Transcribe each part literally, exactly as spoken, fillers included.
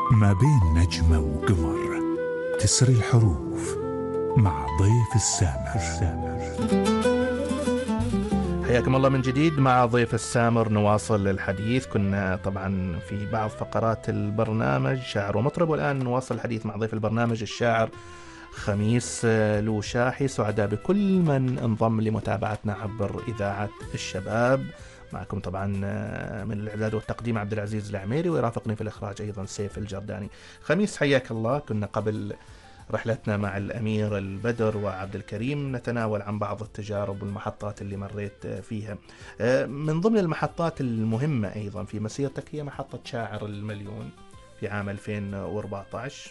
ما بين نجمة وقمر تسري الحروف مع ضيف السامر. حياكم الله من جديد مع ضيف السامر. نواصل الحديث. كنا طبعا في بعض فقرات البرنامج شاعر ومطرب، والآن نواصل الحديث مع ضيف البرنامج الشاعر خميس لوشاحي. سعداء بكل من انضم لمتابعتنا عبر إذاعة الشباب. معكم طبعا من الإعداد والتقديم عبد العزيز العميري، ويرافقني في الإخراج أيضا سيف الجرداني. خميس حياك الله. كنا قبل رحلتنا مع الأمير البدر وعبد الكريم نتناول عن بعض التجارب والمحطات اللي مريت فيها. من ضمن المحطات المهمة أيضا في مسيرتك هي محطة شاعر المليون في عام ألفين وأربعة عشر،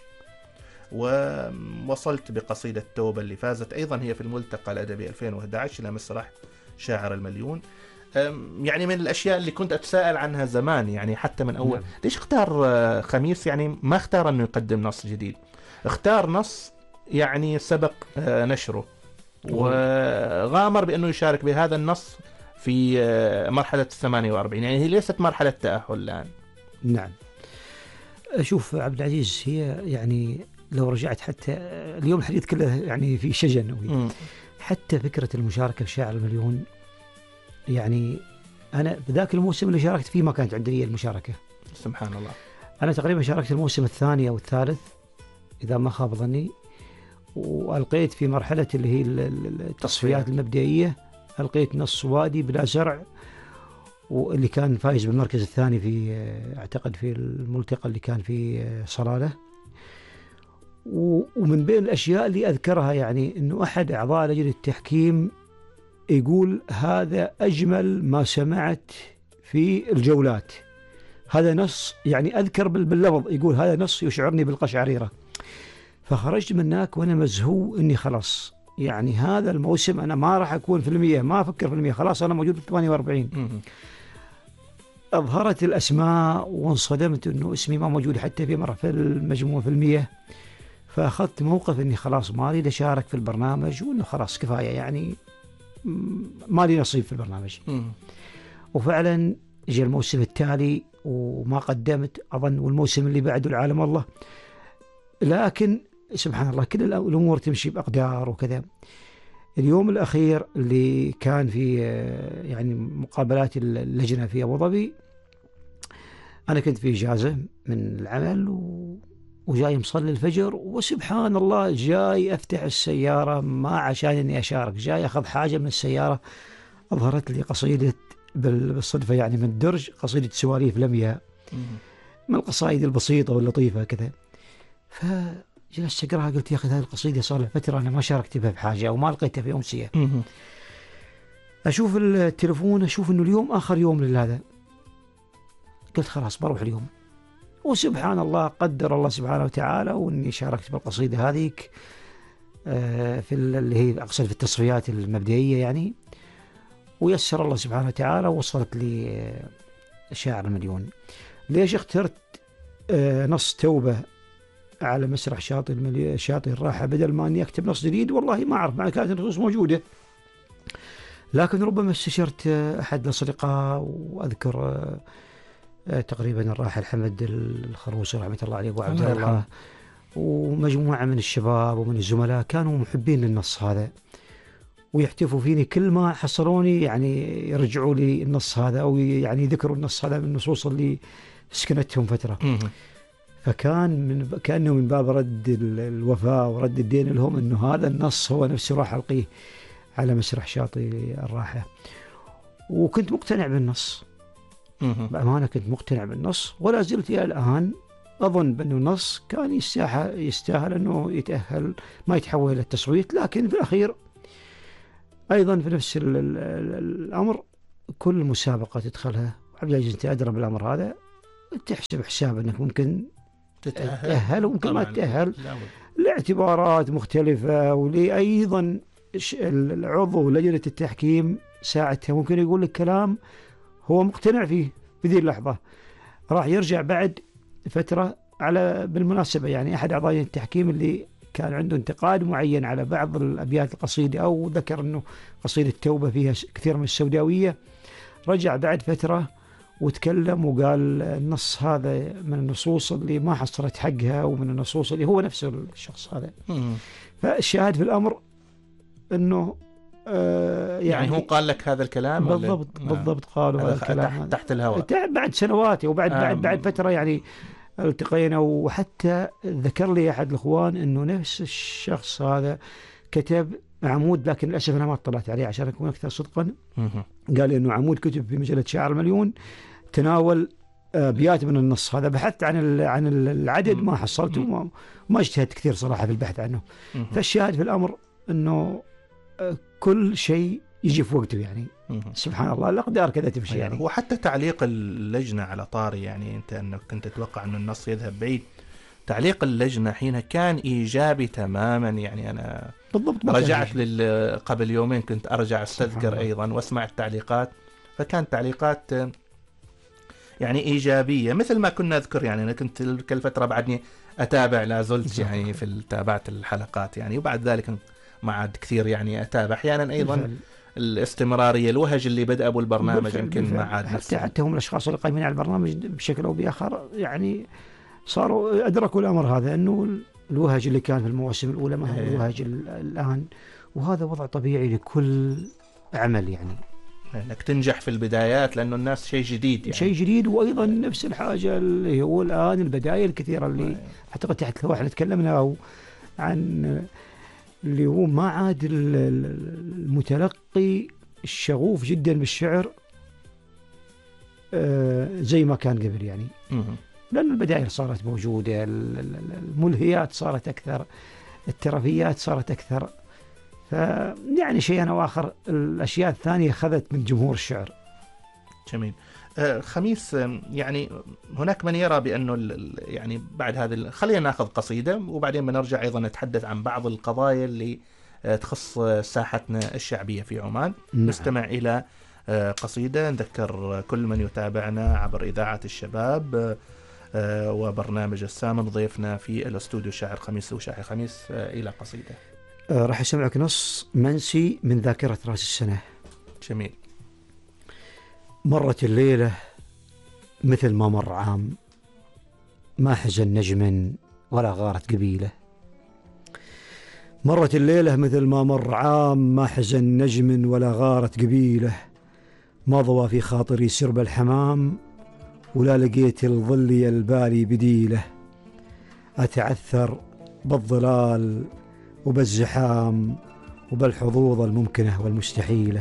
ووصلت بقصيدة توبة اللي فازت أيضا هي في الملتقى الأدبي ألفين وأحد عشر إلى مسرح شاعر المليون. يعني من الأشياء اللي كنت أتساءل عنها زمان، يعني حتى من أول، ليش اختار خميس يعني ما اختار أنه يقدم نص جديد، اختار نص يعني سبق نشره وغامر بأنه يشارك بهذا النص في مرحلة الثمانية وأربعين، يعني هي ليست مرحلة تأهل الآن. نعم. أشوف عبد العزيز، هي يعني لو رجعت حتى اليوم الحديث كله يعني في شجن، حتى فكرة المشاركة في شاعر المليون، يعني أنا بذاك الموسم اللي شاركت فيه ما كانت عندي المشاركة. سبحان الله. أنا تقريبا شاركت الموسم الثاني أو الثالث إذا ما خاب ظني، وألقيت في مرحلة اللي هي التصفيات المبدئية، ألقيت نص وادي بلا زرع، واللي كان فايز بالمركز الثاني في أعتقد في الملتقى اللي كان في صلالة. ومن بين الأشياء اللي أذكرها يعني أنه أحد أعضاء لجنة التحكيم يقول هذا أجمل ما سمعت في الجولات. هذا نص يعني أذكر باللفظ، يقول هذا نص يشعرني بالقشعريرة. فخرجت من هناك وأنا مزهو أني خلاص يعني هذا الموسم أنا ما راح أكون في المية، ما أفكر في المية، خلاص أنا موجود في ثمانية وأربعين. أظهرت الأسماء وانصدمت أنه اسمي ما موجود حتى في مرة في المجموع في المية. فأخذت موقف أني خلاص ما أريد أشارك في البرنامج، وأنه خلاص كفاية يعني ما لي نصيب في البرنامج. وفعلا جاء الموسم التالي وما قدمت أظن، والموسم اللي بعده العالم الله. لكن سبحان الله كل الأمور تمشي بأقدار وكذا. اليوم الأخير اللي كان في يعني مقابلات اللجنة في أبو ظبي، أنا كنت في إجازة من العمل و... وجاي مصلي الفجر، وسبحان الله جاي أفتح السيارة ما عشان إني أشارك، جاي أخذ حاجة من السيارة، أظهرت لي قصيدة بالصدفة يعني من الدرج، قصيدة سواليف لمياء، من القصائد البسيطة واللطيفة كذا. فجلست أقرأها، قلت يا أخي هذه القصيدة صار لها فترة أنا ما شاركت بها بحاجة وما لقيتها في أمسية. أشوف التلفون أشوف إنه اليوم آخر يوم لهذا، قلت خلاص بروح اليوم. وسبحان الله قدر الله سبحانه وتعالى وإني شاركت بالقصيدة هذيك في اللي هي أقصد في التصفيات المبدئية يعني، ويسر الله سبحانه وتعالى ووصلت لي شاعر المليون. ليش اخترت نص توبة على مسرح شاطئ الملي... شاطئ الراحة بدل ما أني أكتب نص جديد؟ والله ما أعرف، مع كانت النصوص موجودة، لكن ربما استشرت أحد الأصدقاء، وأذكر تقريبا الراحل حمد الخروسي رحمة الله عليه وعبد الله ومجموعة من الشباب ومن الزملاء كانوا محبين للنص هذا، ويحتفوا فيني كل ما حصلوني يعني يرجعوا لي النص هذا، أو يعني يذكروا النص هذا من النصوص اللي سكنتهم فترة. فكان من كأنه من باب رد الوفاء ورد الدين لهم، إنه هذا النص هو نفسه راح ألقيه على مسرح شاطئ الراحة. وكنت مقتنع بالنص بأمانة، كنت مقتنع بالنص ولا زلت إلى الآن أظن بأنه النص كان يستاهل يستاهل أنه يتأهل ما يتحول إلى التصويت. لكن في الأخير أيضا في نفس الأمر كل مسابقة تدخلها عبد العزيز أنت أدرى بالأمر هذا، تحسب حساب أنك ممكن تتأهل وممكن ما تتأهل لاعتبارات مختلفة، ولي أيضا العضو لجنة التحكيم ساعتها ممكن يقول لك كلام هو مقتنع فيه في ذي اللحظة، راح يرجع بعد فترة. على بالمناسبة يعني أحد أعضاء التحكيم اللي كان عنده انتقاد معين على بعض الأبيات القصيدة، أو ذكر أنه قصيدة التوبة فيها كثير من السوداوية، رجع بعد فترة وتكلم وقال النص هذا من النصوص اللي ما حصلت حقها، ومن النصوص اللي هو نفسه الشخص هذا. فالشاهد في الأمر أنه آه يعني, يعني هو قال لك هذا الكلام بالضبط ولا؟ بالضبط قالوا هذا الكلام تحت, تحت الهواء بعد سنوات وبعد آه بعد بعد فترة يعني التقينا، وحتى ذكر لي أحد الإخوان أنه نفس الشخص هذا كتب عمود، لكن للأسف أنا ما اطلعت عليه عشان أكون أكثر صدقا. قال إنه عمود كتب في مجلة شاعر المليون تناول أبيات من النص هذا. بحثت عن عن العدد ما حصلته، وما ما اجتهدت كثير صراحة في البحث عنه. فالشاهد في الأمر إنه كل شيء يجي في وقته يعني. سبحان الله الأقدار كذا تمشي يعني. وحتى تعليق اللجنة على طاري، يعني أنت أنك كنت تتوقع أن النص يذهب بعيد، تعليق اللجنة حينها كان إيجابي تماما. يعني أنا بالضبط رجعت لل... قبل يومين كنت أرجع أستذكر أيضا وأسمع التعليقات، فكانت تعليقات يعني إيجابية مثل ما كنا نذكر. يعني أنا كنت كل فترة بعدني أتابع، لا زلت يعني في تابعت الحلقات يعني، وبعد ذلك ما عاد كثير يعني أتابع. أحيانا أيضا بالفعل. الاستمرارية، الوهج اللي بدأ أبو البرنامج يمكن ما عاد حتى, حتى هم الأشخاص اللي قايمين على البرنامج بشكل أو بآخر يعني صاروا أدركوا الأمر هذا، أنه الوهج اللي كان في المواسم الأولى ما هو الوهج الآن، وهذا وضع طبيعي لكل عمل يعني. انك تنجح في البدايات لانه الناس شيء جديد يعني. شيء جديد، وايضا نفس الحاجه اللي هو الان البدايه الكثيره اللي اعتقد تحت لو احنا تكلمنا عن اللي هو ما عاد المتلقي الشغوف جدا بالشعر زي ما كان قبل يعني. لأن البدائل صارت موجودة، الملهيات صارت أكثر، الترفيات صارت أكثر، فيعني شيئا أو آخر الأشياء الثانية أخذت من جمهور الشعر. جميل. آه خميس، يعني هناك من يرى بأنه يعني بعد هذا خلينا نأخذ قصيدة وبعدين بنرجع أيضا نتحدث عن بعض القضايا اللي تخص ساحتنا الشعبية في عمان. نعم. نستمع إلى قصيدة. نذكر كل من يتابعنا عبر إذاعة الشباب وبرنامج السامر ضيفنا في الاستوديو الشاعر خميس وشاعر خميس إلى قصيدة. أه راح أسمعك نص منسي من ذاكرة رأس السنة. جميل. مرت الليلة مثل ما مر عام، ما حزن نجم ولا غارت قبيلة. مرت الليلة مثل ما مر عام، ما حزن نجم ولا غارت قبيلة. ما ضوى في خاطري سرب الحمام، ولا لقيت الظل البالي بديله. أتعثر بالظلال وبالزحام وبالحظوظ الممكنة والمستحيلة.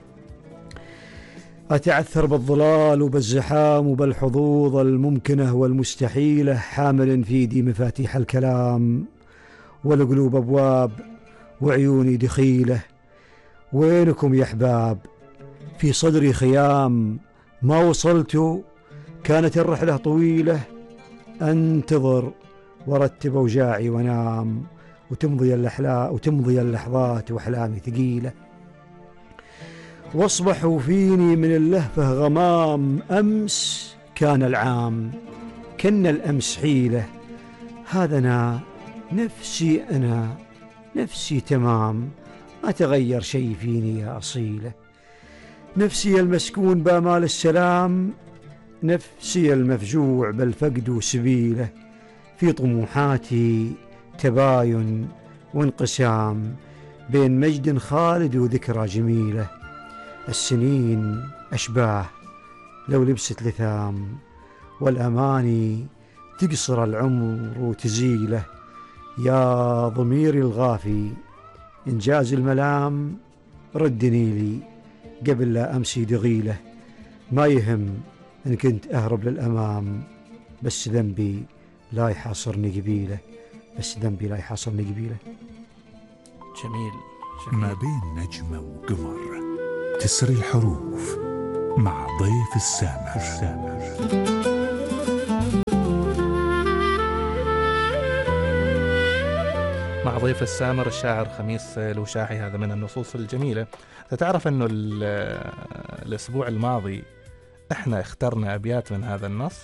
أتعثر بالظلال وبالزحام وبالحظوظ الممكنة والمستحيلة، حامل في يدي مفاتيح الكلام، والقلوب أبواب وعيوني دخيلة. وينكم يا أحباب؟ في صدري خيام، ما وصلت كانت الرحلة طويلة. أنتظر وارتب أوجاعي ونام، وتمضي الأحلام وتمضي اللحظات وأحلامي ثقيلة. واصبحوا فيني من اللهفة غمام، أمس كان العام كن الأمس حيلة. هذا أنا نفسي، أنا نفسي تمام، ما تغير شيء فيني يا أصيلة. نفسي المسكون بآمال السلام، نفسي المفجوع بالفقد وسبيله. في طموحاتي تباين وانقسام، بين مجد خالد وذكرى جميلة. السنين أشباه لو لبست لثام، والأماني تقصر العمر وتزيله. يا ضميري الغافي إنجاز الملام، ردني لي قبل لا أمسي دغيله. ما يهم إن كنت أهرب للأمام، بس ذنبي لا يحاصرني قبيله، بس ذنبي لا يحاصرني قبيله. جميل. جميل. ما بين نجمة وقمر تسري الحروف مع ضيف السامر, السامر. مع ضيف السامر الشاعر خميس الوشاحي. هذا من النصوص الجميلة. تعرف أنه الأسبوع الماضي إحنا اخترنا أبيات من هذا النص.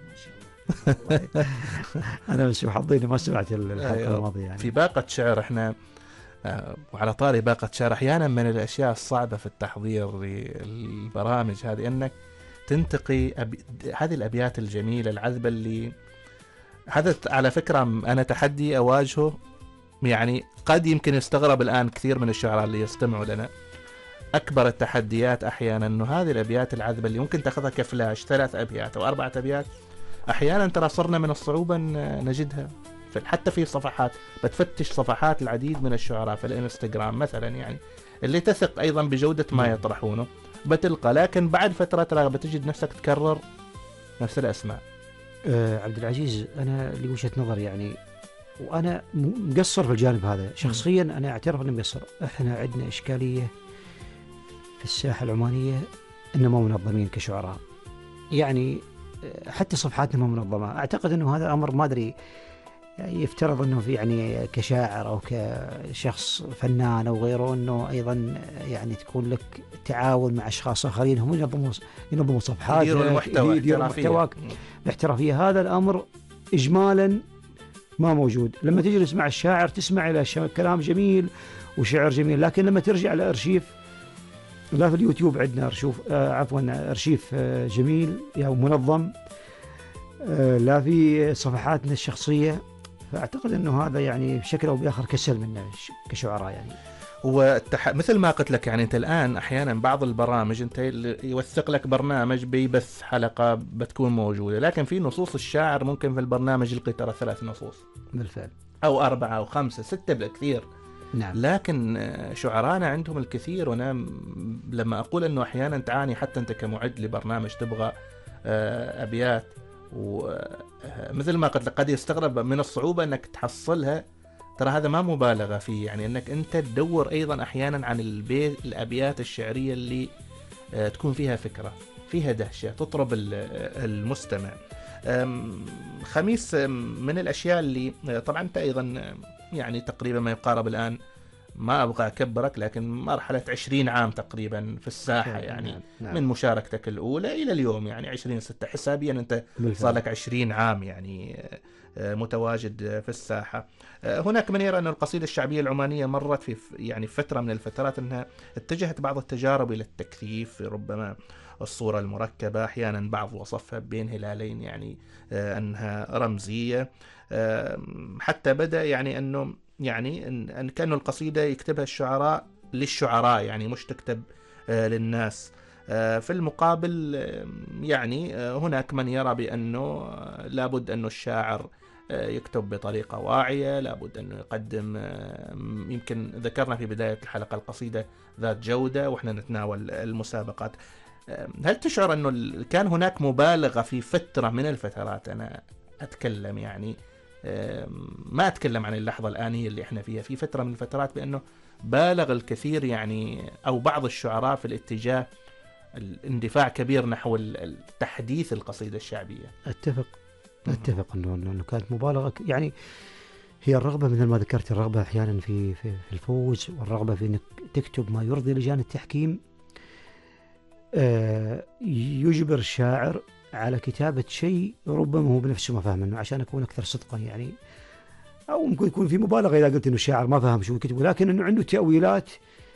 أنا بس حظيني ما سمعت الحلقة الماضية يعني. في باقة شعر إحنا، وعلى طاري باقة شعر، أحيانا من الأشياء الصعبة في التحضير للبرامج هذه أنك تنتقي أبي... هذه الأبيات الجميلة العذبة اللي هذا على فكرة أنا تحدي أواجهه، يعني قد يمكن يستغرب الآن كثير من الشعراء اللي يستمعوا لنا. أكبر التحديات أحيانا أنه هذه الأبيات العذبة اللي ممكن تأخذها كفلاش ثلاث أبيات أو أربعة أبيات، أحيانا ترى صرنا من الصعوبة نجدها حتى في صفحات. بتفتش صفحات العديد من الشعراء في الانستغرام مثلا، يعني اللي تثق أيضا بجودة ما يطرحونه بتلقى، لكن بعد فترة ترى بتجد نفسك تكرر نفس الأسماء. أه عبد العزيز، أنا لوجهة نظر يعني، وأنا مقصر في الجانب هذا شخصيا، أنا أعترف أني مقصر. إحنا عندنا إشكالية في الساحة العمانية أننا ما منظمين كشعراء، يعني حتى صفحاتنا ما منظمة. أعتقد أنه هذا أمر ما أدري يفترض أنه في يعني كشاعر أو كشخص فنان أو غيره أنه أيضا يعني تكون لك تعاون مع أشخاص آخرين هم ينظموا ينظموا صفحات يديروا المحتوى يديروا محتواك باحترافية. هذا الأمر إجمالا ما موجود. لما تجلس مع الشاعر تسمع إلى كلام جميل وشعر جميل، لكن لما ترجع لأرشيف، لا في اليوتيوب عندنا أرشيف آه عفوا أرشيف آه جميل يعني منظم، آه لا في صفحاتنا الشخصية. فأعتقد أنه هذا يعني بشكل أو بآخر كسل منا كشعراء يعني. والتح... مثل ما قلت لك، يعني أنت الآن أحيانا بعض البرامج أنت يوثق لك برنامج بيبث حلقة بتكون موجودة، لكن في نصوص الشاعر ممكن في البرنامج يلقي ترى ثلاث نصوص بالفعل، أو أربعة أو خمسة ستة بالكثير. نعم. لكن شعرانا عندهم الكثير. وأنا لما أقول أنه أحيانا تعاني حتى أنت كمعد لبرنامج تبغى أبيات، ومثل ما قلت لك قد يستغرب من الصعوبة أنك تحصلها، ترى هذا ما مبالغة فيه، يعني أنك أنت تدور أيضا أحيانا عن البيت الأبيات الشعرية اللي تكون فيها فكرة، فيها دهشة، تطرب المستمع. خميس، من الأشياء اللي طبعا أنت أيضا يعني تقريبا ما يقارب الآن، ما أبغى أكبرك، لكن مرحلة عشرين عام تقريبا في الساحة، يعني نعم. نعم. من مشاركتك الأولى إلى اليوم، يعني عشرين ستة حسابيا أنت صار لك عشرين عام يعني متواجد في الساحة. هناك من يرى أن القصيدة الشعبية العمانية مرت في يعني فترة من الفترات أنها اتجهت بعض التجارب إلى التكثيف، ربما الصورة المركبة، أحيانا بعض وصفها بين هلالين يعني أنها رمزية، حتى بدأ يعني أنه يعني أن كانوا القصيدة يكتبها الشعراء للشعراء، يعني مش تكتب للناس. في المقابل يعني هناك من يرى بأنه لابد أنه الشاعر يكتب بطريقة واعية، لابد أنه يقدم، يمكن ذكرنا في بداية الحلقة القصيدة ذات جودة وإحنا نتناول المسابقات. هل تشعر أنه كان هناك مبالغة في فترة من الفترات؟ أنا أتكلم يعني ما أتكلم عن اللحظة الآنية اللي إحنا فيها، في فترة من الفترات بأنه بالغ الكثير يعني أو بعض الشعراء في الاتجاه الاندفاع كبير نحو التحديث القصيدة الشعبية. أتفق أتفق أنه أنه كانت مبالغة، يعني هي الرغبة مثل ما ذكرت، الرغبة أحيانا في في الفوز، والرغبة في أنك تكتب ما يرضي لجان التحكيم يجبر الشاعر على كتابة شيء ربما هو بنفسه ما فهم منه، عشان أكون أكثر صدقا يعني. أو ممكن يكون في مبالغة إذا قلت إنه الشاعر ما فهم شو يكتب، لكن إنه عنده تأويلات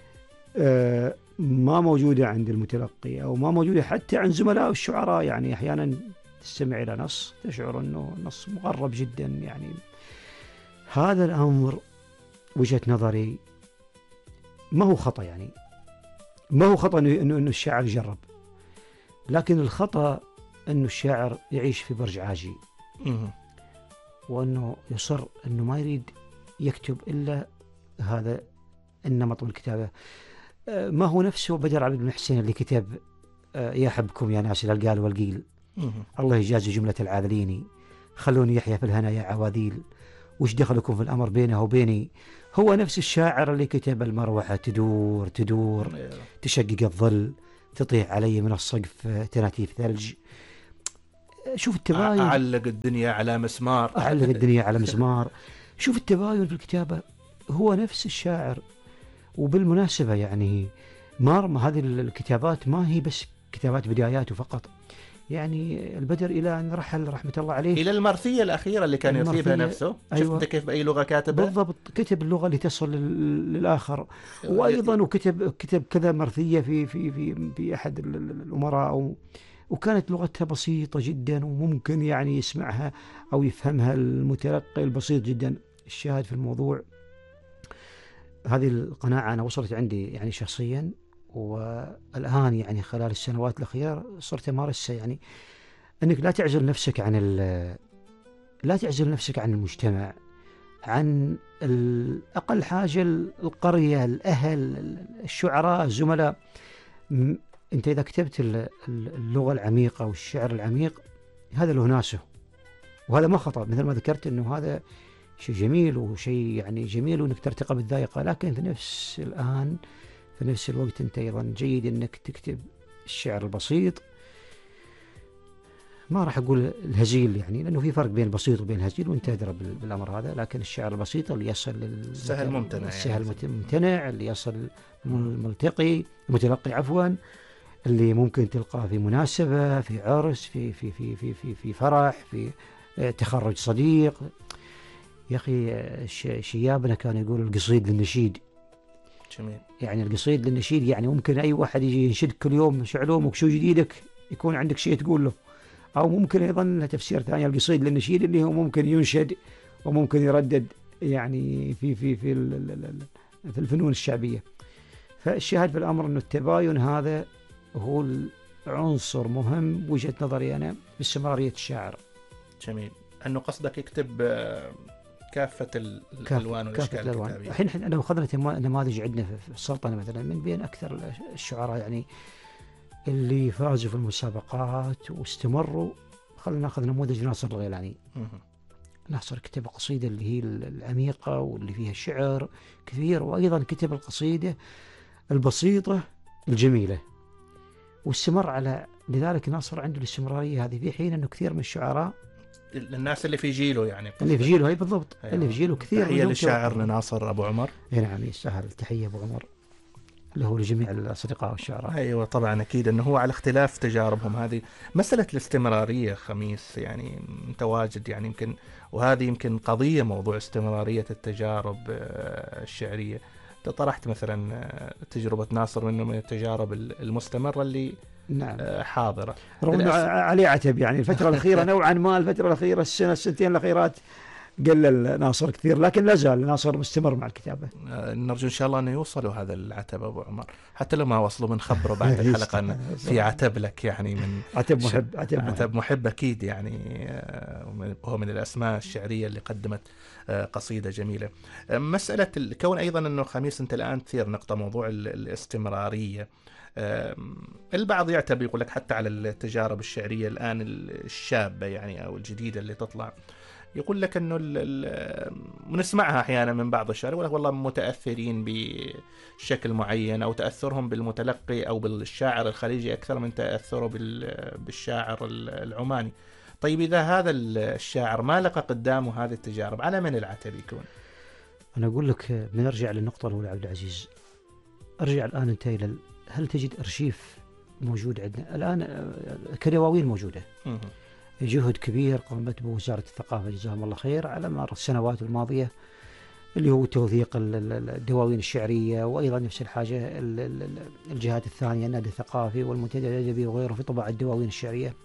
ما موجودة عند المتلقي أو ما موجودة حتى عند زملاء الشعراء. يعني أحيانا تستمع إلى نص تشعر إنه نص مغرب جدا. يعني هذا الأمر وجهة نظري ما هو خطأ، يعني ما هو خطأ إنه إنه الشاعر يجرب، لكن الخطأ إنه الشاعر يعيش في برج عاجي، وأنه يصر أنه ما يريد يكتب إلا هذا النمط من الكتابة. ما هو نفسه بدر عبد المحسن اللي كتب يا حبكم يا ناس القال والقيل، الله يجازي جملة العاذلين، خلوني يحيى في الهنا يا عواذيل، وش دخلكم في الأمر بينه وبيني. هو نفس الشاعر اللي كتب المروحة تدور تدور تشقق الظل، تطيح علي من السقف تناتيف ثلج. شوف التباين، أعلق الدنيا على مسمار، أعلق الدنيا على مسمار. شوف التباين في الكتابة، هو نفس الشاعر. وبالمناسبة يعني ما هذه الكتابات ما هي بس كتابات بداياته فقط، يعني البدر إلى أن رحل رحمة الله عليه إلى المرثية الأخيرة اللي كان يصيبها نفسه. أيوة. شفت كيف بأي لغة كاتبها؟ بالضبط، كتب اللغة اللي تصل للآخر. وأيضا وكتب كتب كذا مرثية في في في في أحد الأمراء أو وكانت لغتها بسيطة جدا وممكن يعني يسمعها أو يفهمها المتلقي البسيط جدا. الشاهد في الموضوع هذه القناعة أنا وصلت عندي يعني شخصيا، والآن يعني خلال السنوات الأخيرة صرت أمارسها، يعني أنك لا تعزل نفسك عن لا تعزل نفسك عن المجتمع، عن أقل حاجة القرية، الأهل، الشعراء، الزملاء. أنت إذا كتبت اللغة العميقة والشعر العميق هذا له ناسه، وهذا ما خطأ، مثل ما ذكرت أنه هذا شيء جميل وشيء يعني جميل وأنك ترتقى بالذائقة، لكن في نفس الآن في نفس الوقت أنت أيضا جيد أنك تكتب الشعر البسيط. ما راح أقول الهزيل يعني، لأنه في فرق بين البسيط وبين الهزيل وأنت أدرى بالأمر هذا، لكن الشعر البسيط اللي يصل السهل ممتنع، السهل ممتنع، اللي يصل الملتقي المتلقي عفوا، اللي ممكن تلقاه في مناسبة، في عرس، في في في في في, في فرح، في تخرج صديق. يا أخي شيابنا كان يقول القصيد للنشيد. جميل. يعني القصيد للنشيد يعني ممكن أي واحد يجي ينشد كل يوم شعلومك شو جديدك، يكون عندك شيء تقول له. أو ممكن أيضا تفسير ثاني القصيد للنشيد اللي هو ممكن ينشد وممكن يردد يعني في في في في الفنون الشعبية. فالشاهد في الأمر أنه التباين هذا هو العنصر مهم وجهة نظري أنا باستمرارية الشاعر. جميل. أنه قصدك يكتب كافة الألوان والأشكال الكتابية. الحين لو أخذنا نماذج عندنا في السلطنة مثلا من بين أكثر الشعراء يعني اللي فازوا في المسابقات واستمروا، خلينا ناخذ نموذج ناصر الغيلاني. ناصر كتب قصيدة اللي هي العميقة واللي فيها شعر كثير، وأيضا كتب القصيدة البسيطة الجميلة واستمر على، لذلك ناصر عنده الاستمرارية هذه، في حين أنه كثير من الشعراء الناس اللي في جيله يعني اللي في جيله هي بالضبط. أيوة. اللي في جيله كثير. تحية للشاعر ناصر أبو عمر. نعم يستاهل التحية أبو عمر، اللي هو لجميع الأصدقاء والشعراء. أيوة طبعا أكيد أنه هو على اختلاف تجاربهم. هذه مسألة الاستمرارية خميس، يعني متواجد يعني يمكن، وهذه يمكن قضية موضوع استمرارية التجارب الشعرية. طرحت مثلا تجربة ناصر منه من التجارب المستمرة اللي نعم حاضرة، رغم أنه عليه عتب يعني الفترة الأخيرة نوعا ما، الفترة الأخيرة السنة السنتين الأخيرات قلل ناصر كثير، لكن لا زال ناصر مستمر مع الكتابة. نرجو إن شاء الله أن يوصلوا هذا العتب أبو عمر، حتى لو ما وصلوا بنخبره بعد الحلقة أن في عتب لك يعني، من عتب محب. عتب محب, عتب محب أكيد يعني، هو من الأسماء الشعرية اللي قدمت قصيدة جميلة. مسألة الكون أيضا أنه خميس أنت الآن تثير نقطة موضوع الاستمرارية. البعض يعتبر يقول لك حتى على التجارب الشعرية الآن الشابة يعني أو الجديدة اللي تطلع، يقول لك أنه ونسمعها أحيانا من بعض الشعراء يقول لك والله متأثرين بشكل معين، أو تأثرهم بالمتلقي أو بالشاعر الخليجي أكثر من تأثره بالشاعر العماني. طيب إذا هذا الشاعر ما لقى قدامه هذه التجارب، على من العتب يكون؟ أنا أقول لك بنرجع للنقطة الأولى عبد العزيز. أرجع الآن أنت إلى، هل تجد أرشيف موجود عندنا الآن؟ كدواوين موجودة. جهد كبير قامت به وزارة الثقافة جزاهم الله خير على مر السنوات الماضية، اللي هو توثيق الدواوين الشعرية، وأيضا نفس الحاجة الجهات الثانية النادي الثقافي والمنتدى الأدبي وغيره في طباعة الدواوين الشعرية.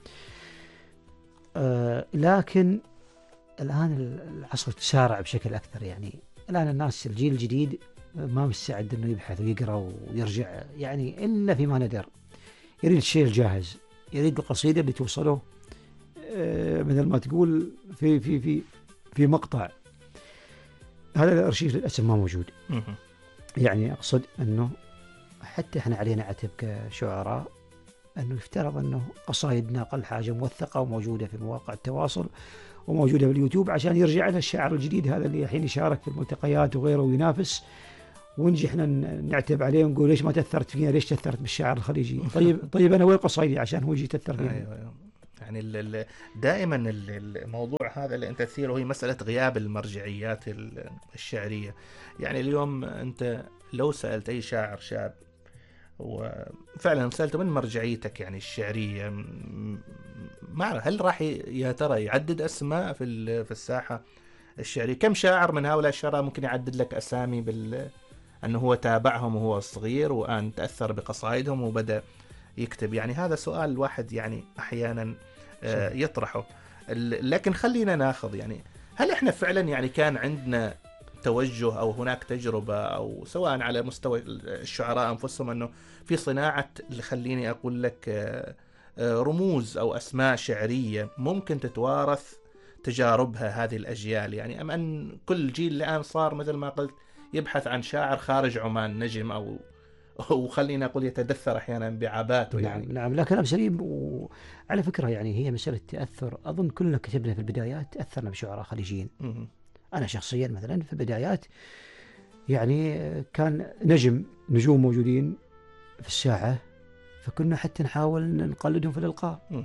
آه لكن الآن العصر تسارع بشكل أكثر، يعني الآن الناس الجيل الجديد ما مستعد أنه يبحث ويقرأ ويرجع يعني إلا فيما ندر، يريد الشيء الجاهز، يريد القصيدة اللي توصله مثل ما تقول في في في في مقطع. هذا الارشيف للاسف ما موجود. يعني اقصد انه حتى احنا علينا عتب كشعراء انه يفترض انه قصائدنا اقل حاجه موثقه وموجوده في مواقع التواصل وموجوده في اليوتيوب، عشان يرجع لها الشاعر الجديد هذا اللي الحين يشارك في الملتقيات وغيره وينافس، ونجي احنا نعتب عليه ونقول ليش ما تاثرت فينا، ليش تاثرت بالشاعر الخليجي؟ طيب طيب انا وين قصايدي عشان هو يجي يتاثر فينا؟ أيوة. يعني دائما الموضوع هذا اللي انت تثيره هي مسألة غياب المرجعيات الشعرية. يعني اليوم انت لو سألت اي شاعر شاب وفعلا سألته من مرجعيتك يعني الشعرية، ما هل راح يا ترى يعدد اسماء في في الساحة الشعرية؟ كم شاعر من هؤلاء الشعراء ممكن يعدد لك اسامي بال انه هو تابعهم وهو صغير وان تأثر بقصائدهم وبدأ يكتب؟ يعني هذا سؤال الواحد يعني أحيانا آه يطرحه. لكن خلينا ناخذ يعني هل إحنا فعلا يعني كان عندنا توجه أو هناك تجربة أو سواء على مستوى الشعراء أنفسهم أنه في صناعة اللي خليني أقول لك رموز أو أسماء شعرية ممكن تتوارث تجاربها هذه الأجيال؟ يعني أم أن كل جيل الآن صار مثل ما قلت يبحث عن شاعر خارج عمان نجم أو أو خلينا أقول يتدثر أحيانا بعاباته؟ يعني نعم نعم، لا كلام سليم. وعلى فكرة يعني هي مسألة تأثر، أظن كلنا كتبنا في البدايات تأثرنا بشعراء خليجيين. أنا شخصيا مثلا في البدايات يعني كان نجم نجوم موجودين في الساحة، فكنا حتى نحاول نقلدهم في الإلقاء.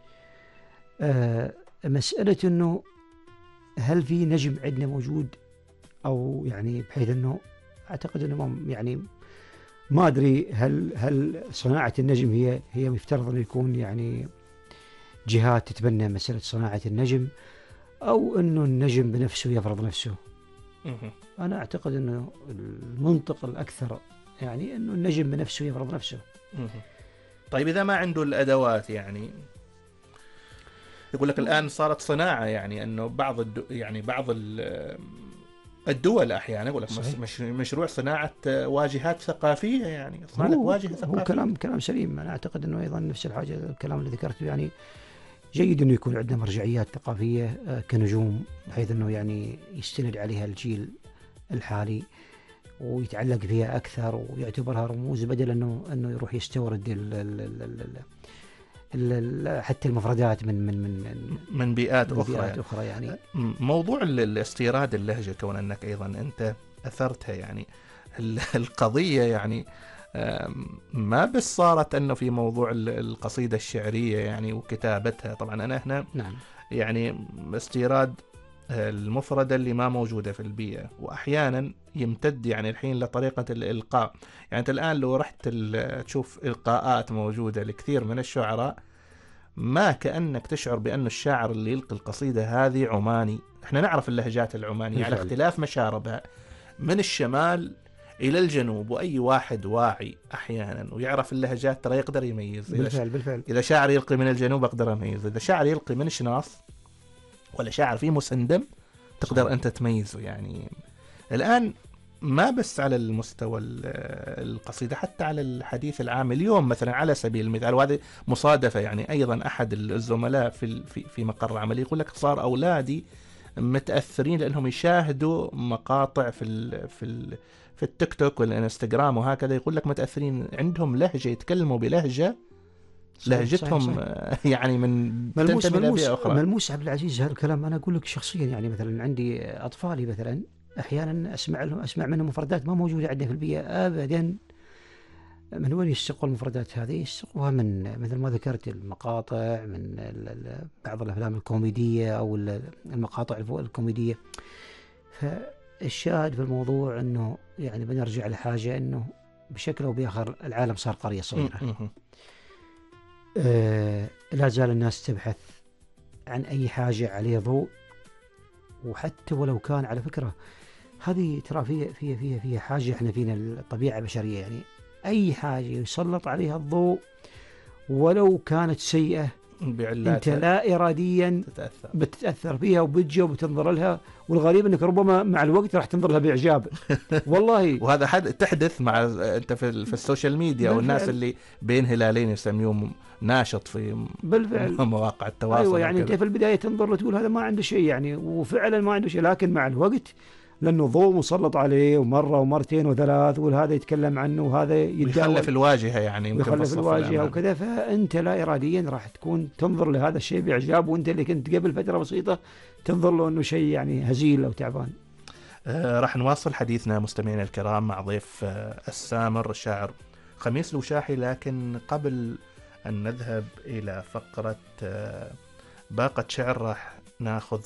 آه مسألة أنه هل في نجم عندنا موجود أو يعني بحيث أنه أعتقد أنه يعني ما أدري هل هل صناعة النجم هي هي يفترض أن يكون يعني جهات تتبنى مسألة صناعة النجم، أو أنه النجم بنفسه يفرض نفسه. أنا أعتقد أنه المنطق الأكثر يعني أنه النجم بنفسه يفرض نفسه. طيب إذا ما عنده الأدوات، يعني يقول لك الآن صارت صناعة، يعني أنه بعض الدو يعني بعض الدول أحيانا يقول لك مش مشروع صناعة واجهات ثقافية، يعني صناعة واجهة ثقافية. هو كلام كلام سليم. أنا أعتقد أنه أيضا نفس الحاجة الكلام اللي ذكرته، يعني جيد أنه يكون عندنا مرجعيات ثقافية كنجوم بحيث أنه يعني يستند عليها الجيل الحالي ويتعلق فيها أكثر ويعتبرها رموز، بدل أنه أنه يروح يستورد ال ال ال ال ال حتى المفردات من من من من بيئات من أخرى. بيئات يعني. أخرى يعني موضوع الاستيراد اللهجة، كون أنك أيضا أنت أثرتها، يعني القضية يعني ما بس صارت أنه في موضوع القصيدة الشعرية يعني وكتابتها. طبعا أنا هنا نعم يعني استيراد المفردة اللي ما موجودة في البيئة، وأحيانا يمتد يعني الحين لطريقة الإلقاء. يعني أنت الآن لو رحت تشوف إلقاءات موجودة لكثير من الشعراء، ما كأنك تشعر بأن الشاعر اللي يلقي القصيدة هذه عماني. احنا نعرف اللهجات العمانية على اختلاف مشاربها من الشمال إلى الجنوب، وأي واحد واعي أحيانا ويعرف اللهجات ترى يقدر يميز. بالفعل بالفعل. إذا شاعر يلقي من الجنوب أقدر أميز، إذا شاعر يلقي من الشناص ولا شاعر فيه مسندم تقدر صحيح. أنت تميزه. يعني الآن ما بس على المستوى القصيدة، حتى على الحديث العام اليوم مثلا على سبيل المثال، وهذه مصادفة يعني أيضا أحد الزملاء في في مقر عملي يقول لك صار أولادي متأثرين لأنهم يشاهدوا مقاطع في ال في ال في التيك توك والانستغرام وهكذا، يقول لك متأثرين عندهم لهجة، يتكلموا بلهجة صحيح لهجتهم صحيح صحيح. يعني من ملموس ملموس أخرى. ملموس عبد العزيز هذا الكلام. أنا أقول لك شخصيا يعني مثلا عندي أطفالي مثلا أحيانا أسمع لهم أسمع منهم مفردات ما موجودة عندنا في البيئة أبدا. من وين يستقوا المفردات هذه؟ يستقوها من مثل ما ذكرت المقاطع، من بعض الأفلام الكوميدية أو المقاطع الكوميدية. فالشاهد في الموضوع أنه يعني بنرجع لحاجة أنه بشكل أو بآخر العالم صار قرية صغيرة. آه لا زال الناس تبحث عن أي حاجة عليه ضوء، وحتى ولو كان على فكرة هذه ترى فيها فيها فيها فيها حاجة احنا فينا الطبيعة البشرية، يعني أي حاجة يسلط عليها الضوء ولو كانت سيئة أنت لا إراديا تتأثر. بتتأثر فيها وبتجي وبتنظر لها، والغريب أنك ربما مع الوقت راح تنظر لها بإعجاب والله. وهذا حد تحدث مع أنت في, في السوشيال ميديا والناس اللي بين هلالين يسميهم ناشط في بالفعل مواقع التواصل. أيوة يعني أنت في البداية تنظر له تقول هذا ما عنده شيء يعني، وفعلا ما عنده شيء، لكن مع الوقت لأنه ضوء مسلط عليه ومرة ومرتين وثلاث، وهذا يتكلم عنه وهذا يتداول في الواجهة يعني يخلف الواجهة وكذا، فأنت لا إراديا راح تكون تنظر لهذا الشيء بإعجاب، وأنت اللي كنت قبل فترة بسيطة تنظر له أنه شيء يعني هزيل أو تعبان. آه راح نواصل حديثنا مستمعينا الكرام مع ضيف آه السامر الشاعر خميس الوشاحي، لكن قبل أن نذهب إلى فقرة آه باقة شعر راح ناخذ